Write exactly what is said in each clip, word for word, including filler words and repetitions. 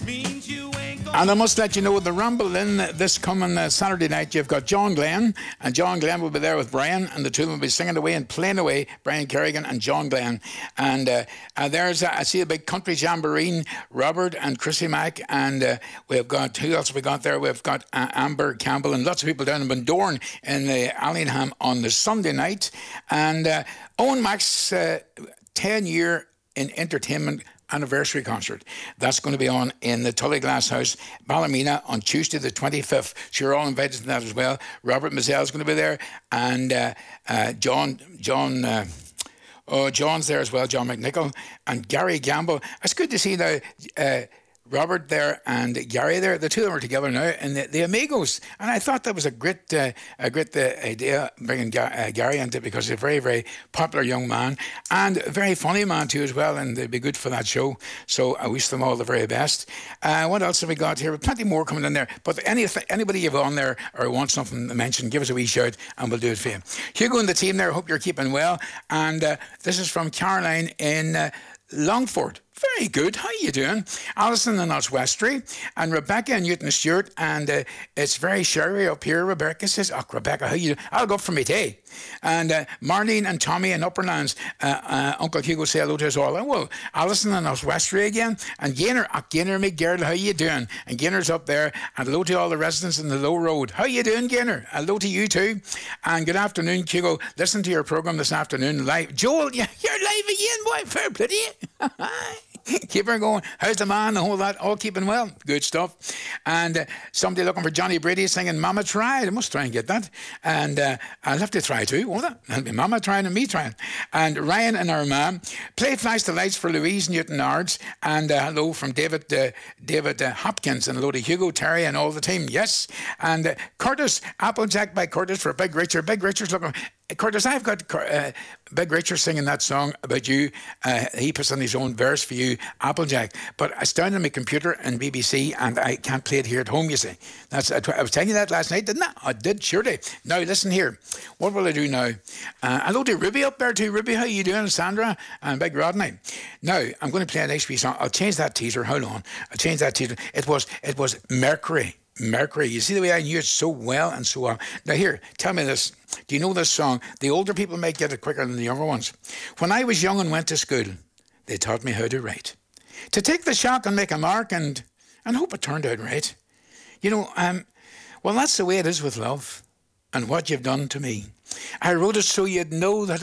And I must let you know, the Rumble in this coming uh, Saturday night, you've got John Glenn, and John Glenn will be there with Brian, and the two of them will be singing away and playing away, Brian Kerrigan and John Glenn. And uh, uh, there's, uh, I see a big country jamboree, Robert and Chrissy Mack, and uh, we've got, who else have we got there? We've got uh, Amber Campbell and lots of people down in Bundoran in the Allingham on the Sunday night. And uh, Owen Mack's uh, ten-year in entertainment anniversary concert. That's going to be on in the Tully Glass House, Ballymena, on Tuesday the twenty-fifth. So you're all invited to that as well. Robert Mazzell is going to be there, and uh, uh, John, John, uh, oh, John's there as well, John McNichol, and Gary Gamble. It's good to see now uh, Robert there and Gary there. The two of them are together now in the, the Amigos, and I thought that was a great, uh, a great uh, idea, bringing Ga- uh, Gary into it, because he's a very, very popular young man and a very funny man too as well, and they'd be good for that show. So I wish them all the very best. Uh, what else have we got here? Plenty more coming in there. But any anybody you've on there or want something to mention, give us a wee shout and we'll do it for you. Hugo and the team there, hope you're keeping well. And uh, this is from Caroline in uh, Longford. Very good. How you doing? Alison in Oswestry, and Rebecca in Newton Stewart, and uh, it's very sherry up here. Rebecca says, "Oh, Rebecca, how you doing? I'll go for me tea." And uh, Marlene and Tommy in Upperlands, uh, uh, Uncle Hugo say hello to us all. And well, Alison in Oswestry again, and Gaynor, oh, Gaynor, me girl, how you doing? And Gaynor's up there, and hello to all the residents in the Low Road. How you doing, Gaynor? Hello to you too. And good afternoon, Hugo. Listen to your programme this afternoon live. Joel, yeah, you're live again, boy. Fair play to you. Keep her going. How's the man? The whole lot. All keeping well. Good stuff. And uh, somebody looking for Johnny Brady singing Mama Tried. I must try and get that. And uh, I'll have to try too, won't I? It'll be Mama trying and me trying. And Ryan and our mum. Play Flash the Lights for Louise Newton-Ards. And uh, hello from David uh, David uh, Hopkins, and hello to Hugo, Terry and all the team. Yes. And uh, Curtis, Applejack by Curtis for Big Richard. Big Richard's looking... Curtis, I've got uh, Big Richard singing that song about you. Uh, he puts on his own verse for you, Applejack. But it's down on my computer and B B C, and I can't play it here at home, you see. That's I, I was telling you that last night, didn't I? I did, surely. Now, listen here. What will I do now? Uh, hello to Ruby up there too. Ruby, how you doing? Sandra and Big Rodney. Now, I'm going to play an H P song. I'll change that teaser. Hold on. I'll change that teaser. It was, it was Mercury. Mercury. You see the way I knew it so well and so well. Now here, tell me this. Do you know this song? The older people might get it quicker than the younger ones. When I was young and went to school, they taught me how to write. To take the shock and make a mark and and hope it turned out right. You know, um, well, that's the way it is with love and what you've done to me. I wrote it so you'd know that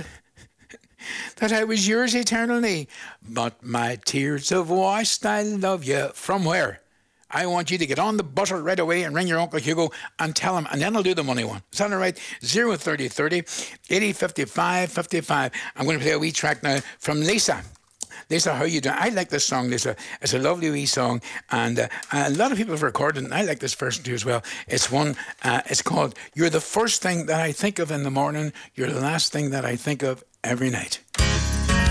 that I was yours eternally. But my tears have washed, I love you. From where? I want you to get on the butter right away and ring your Uncle Hugo and tell him, and then I'll do the money one. Is that all right? zero thirty thirty, eighty fifty-five fifty-five. I'm going to play a wee track now from Lisa. Lisa, how you doing? I like this song, Lisa. It's a lovely wee song, and uh, a lot of people have recorded it, and I like this version too as well. It's one, uh, it's called, You're the First Thing That I Think of in the Morning, You're the Last Thing That I Think of Every Night.